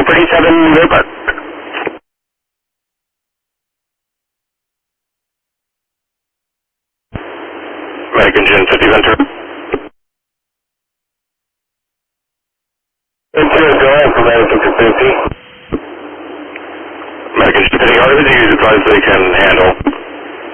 47 Railpark. American Gen 50 Ventura. Ventura, go ahead for American 50. American Gen 50 Harvard, you advise they can handle